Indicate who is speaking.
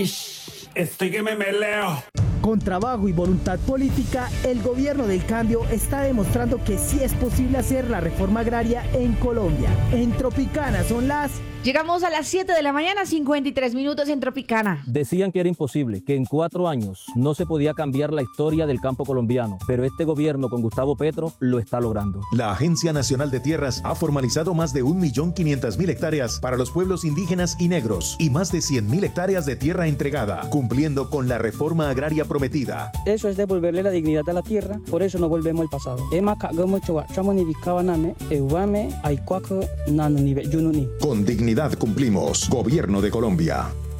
Speaker 1: Estoy que me meleo.
Speaker 2: Con trabajo y voluntad política, el gobierno del cambio está demostrando que sí es posible hacer la reforma agraria en Colombia. En Tropicana son las...
Speaker 3: Llegamos a las 7 de la mañana, 53 minutos en Tropicana.
Speaker 4: Decían que era imposible, que en 4 años no se podía cambiar la historia del campo colombiano, pero este gobierno con Gustavo Petro lo está logrando.
Speaker 5: La Agencia Nacional de Tierras ha formalizado más de 1.500.000 hectáreas para los pueblos indígenas y negros y más de 100.000 hectáreas de tierra entregada, cumpliendo con la reforma agraria prometida.
Speaker 6: Eso es devolverle la dignidad a la tierra, por eso no volvemos al pasado.
Speaker 5: Con dignidad cumplimos. Gobierno de Colombia.